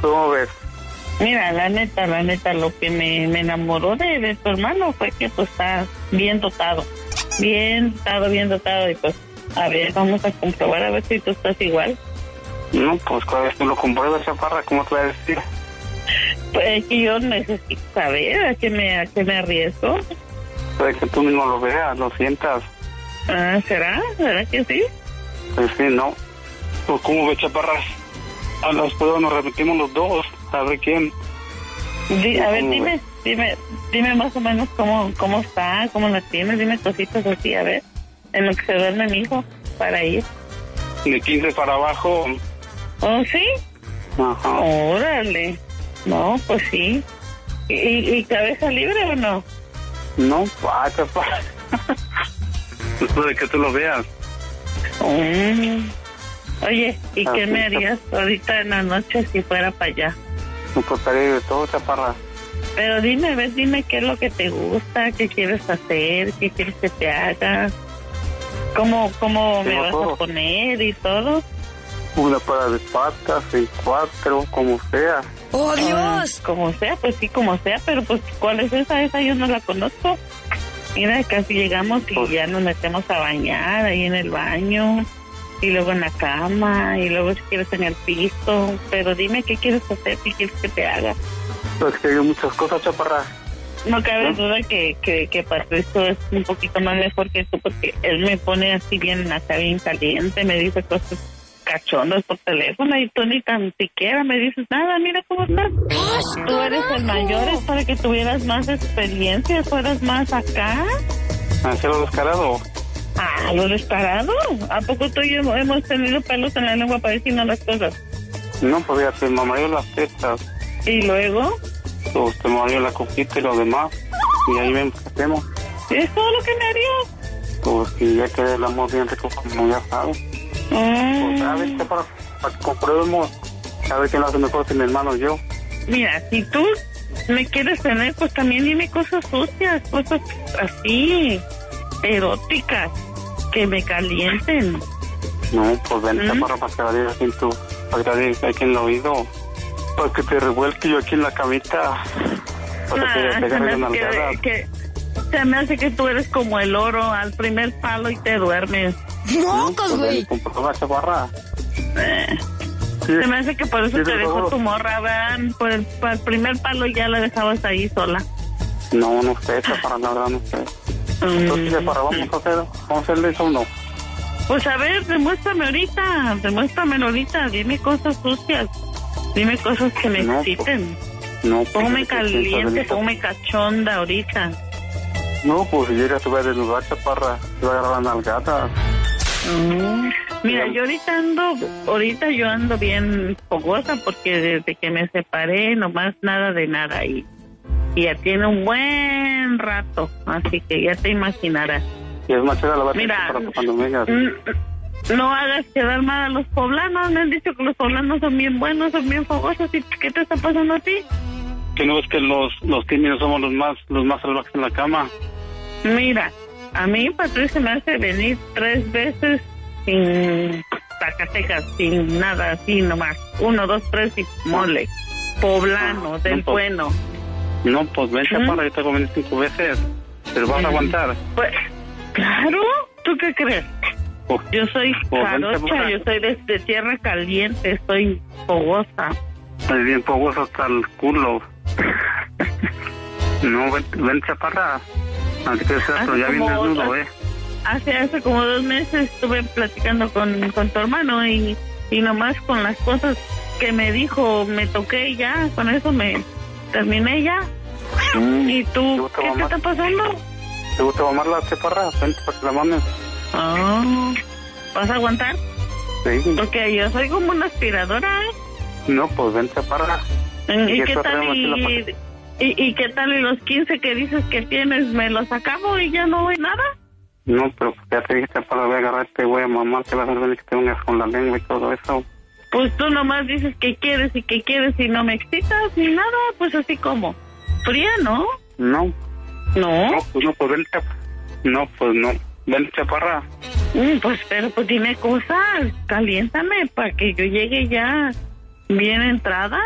¿Cómo ves? Mira, la neta, lo que me enamoró de tu hermano fue que pues está bien dotado. Bien dotado. Y pues, a ver, vamos a comprobar a ver si tú estás igual. No, pues cada vez que lo compruebas, chaparra, ¿cómo te voy a decir? Pues es que yo necesito saber a qué me arriesgo. Puede que tú mismo lo veas, lo sientas. Ah, ¿será? ¿Será que sí? Pues sí, ¿no? Pues ¿cómo ves, chaparra? A los pueblos nos repetimos los dos, a ver quién. A ver, dime más o menos cómo está, cómo la tienes, dime cositas así, a ver, en lo que se duerme mi hijo, para ir. De 15 para abajo. ¿Oh, sí? Ajá. Órale. No, pues sí. ¿Y cabeza libre o no? No, chaparra. Después de que tú lo veas. Oye, ¿y qué me harías ahorita en la noche si fuera para allá? Me importaría de todo, chaparra. Pero dime qué es lo que te gusta, qué quieres hacer, qué quieres que te haga, cómo me vas a poner y todo. Una para de patas, en 4, como sea. ¡Oh, Dios! Como sea, pues sí, como sea, pero pues ¿cuál es esa? Esa yo no la conozco. Mira, casi llegamos y ya nos metemos a bañar ahí en el baño. Y luego en la cama, y luego si quieres en el piso. Pero dime qué quieres hacer, qué quieres que te haga. Pues que hay muchas cosas, chaparra. No cabe duda que Patricio es un poquito más mejor que tú, porque él me pone así bien, acá bien caliente, me dice cosas cachondas por teléfono, y tú ni tan siquiera me dices nada. Mira cómo estás. Tú eres el mayor, es para que tuvieras más experiencia, fueras más acá. Hacerlo descarado. Ah, ¿lo descarado? ¿A poco tú y yo hemos tenido pelos en la lengua para decirnos las cosas? No, pues fíjate, me amarillo las tetas. ¿Y luego? Pues te amarillo la coquita y lo demás. Y ahí vemos qué hacemos. ¿Es todo lo que me harías? Pues que ya quede el amor bien rico, como ya sabes. Pues a ver, para que compruebemos, a ver quién lo hace mejor, si mi hermano o yo. Mira, si tú me quieres tener, pues también dime cosas sucias, cosas así, eróticas, que me calienten. No, pues vente para que la digas aquí para que la digas aquí en el oído, para que te revuelque yo aquí en la camita, para que te agarre una nalgada. Se me hace que tú eres como el oro, al primer palo y te duermes. ¡Mocos, güey! Comprueba esa barra. Se me hace que por eso te dejó tu morra, vean, para el primer palo ya la dejabas ahí sola. No sé, para la verdad no sé. Entonces, vamos a hacerle eso o no. Pues a ver, demuéstrame ahorita, dime cosas sucias, dime cosas que me exciten. No, póngame caliente, póngame cachonda ahorita. No, pues si llegas a ver el lugar, chaparra, te va a agarrar la nalgada. Mira, yo ahorita yo ando bien fogosa porque desde que me separé, nomás nada de nada y ya tiene un buen rato, así que ya te imaginarás. Y es más chida la verdad. Mira, para cuando vengas. No hagas quedar mal a los poblanos, me han dicho que los poblanos son bien buenos, son bien fogosos, ¿y qué te está pasando a ti? Que no es que los tímidos somos los más salvajes en la cama. Mira, a mí Patricia me hace venir 3 veces sin Zacatecas, sin nada, así nomás. 1, 2, 3 y mole. Poblano, del bueno. No, pues ven, chaparra, yo te voy a venir 5 veces. ¿Pero vas a aguantar? Pues, claro, ¿tú qué crees? Yo soy jarocha, yo soy de tierra caliente, estoy fogosa. Estoy bien fogosa hasta el culo. No, ven chaparra. Así que pero ya vienes desnudo, Hace como 2 meses estuve platicando con tu hermano y nomás con las cosas que me dijo, me toqué y ya, con eso me terminé ya. ¿Y tú, qué te está pasando? ¿Te gusta mamar la chaparra? Vente para que la mames. ¿Vas a aguantar? Sí. Porque yo soy como una aspiradora, No, pues ven chaparra. ¿Y qué tal ¿Y qué tal y los 15 que dices que tienes, me los acabo y ya no voy nada? No, pero ya te dije, chaparra, voy a agarrarte, voy a mamar, te vas a ver que te vengas con la lengua y todo eso. Pues tú nomás dices que quieres y no me excitas ni nada, pues así como. Fría, ¿no? No. ¿No? No, pues ven chaparra. No, pues no. Ven chaparra. Pues dime cosas, caliéntame para que yo llegue ya bien entrada.